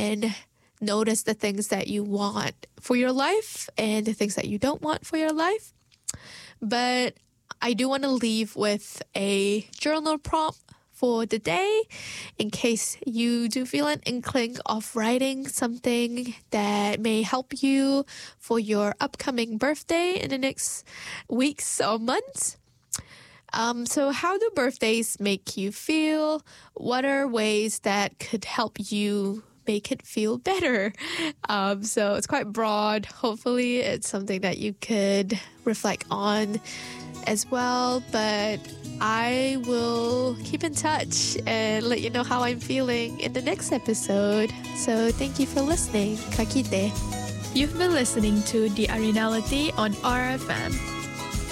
and notice the things that you want for your life and the things that you don't want for your life. But I do want to leave with a journal prompt for the day in case you do feel an inkling of writing something that may help you for your upcoming birthday in the next weeks or months. So how do birthdays make you feel? What are ways that could help you make it feel better? So it's quite broad. Hopefully it's something that you could reflect on as well. But I will keep in touch and let you know how I'm feeling in the next episode. So thank you for listening. Ka kite. You've been listening to The Arinality on RFM.